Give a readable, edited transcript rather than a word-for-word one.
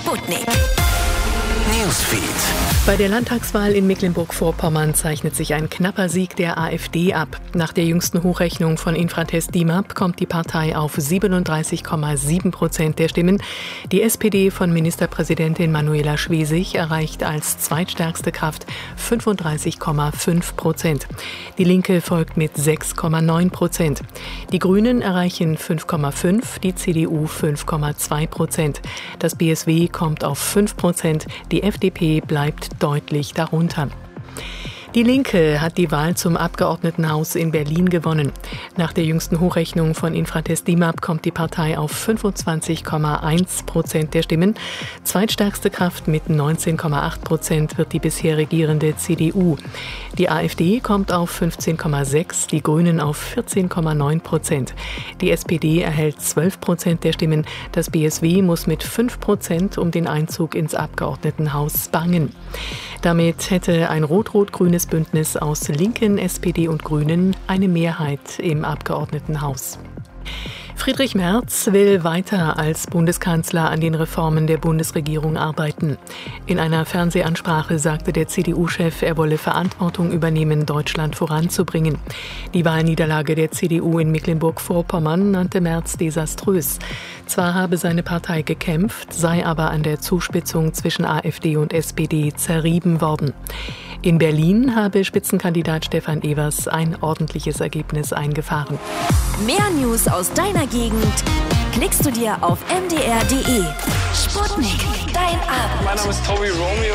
Sputnik Newsfeed. Bei der Landtagswahl in Mecklenburg-Vorpommern zeichnet sich ein knapper Sieg der AfD ab. Nach der jüngsten Hochrechnung von Infratest DIMAP kommt die Partei auf 37,7% der Stimmen. Die SPD von Ministerpräsidentin Manuela Schwesig erreicht als zweitstärkste Kraft 35,5%. Die Linke folgt mit 6,9%. Die Grünen erreichen 5,5%, die CDU 5,2%. Das BSW kommt auf 5%, die FDP bleibt deutlich darunter. Die Linke hat die Wahl zum Abgeordnetenhaus in Berlin gewonnen. Nach der jüngsten Hochrechnung von Infratest DIMAP kommt die Partei auf 25,1% der Stimmen. Zweitstärkste Kraft mit 19,8% wird die bisher regierende CDU. Die AfD kommt auf 15,6%, die Grünen auf 14,9%. Die SPD erhält 12% der Stimmen. Das BSW muss mit 5% um den Einzug ins Abgeordnetenhaus bangen. Damit hätte ein rot-rot-grünes Bündnis aus Linken, SPD und Grünen eine Mehrheit im Abgeordnetenhaus. Friedrich Merz will weiter als Bundeskanzler an den Reformen der Bundesregierung arbeiten. In einer Fernsehansprache sagte der CDU-Chef, er wolle Verantwortung übernehmen, Deutschland voranzubringen. Die Wahlniederlage der CDU in Mecklenburg-Vorpommern nannte Merz desaströs. Zwar habe seine Partei gekämpft, sei aber an der Zuspitzung zwischen AfD und SPD zerrieben worden. In Berlin habe Spitzenkandidat Stefan Evers ein ordentliches Ergebnis eingefahren. Mehr News aus deiner Gegend klickst du dir auf mdr.de. Sputnik, dein Abend. Mein Name ist Toby Romeo.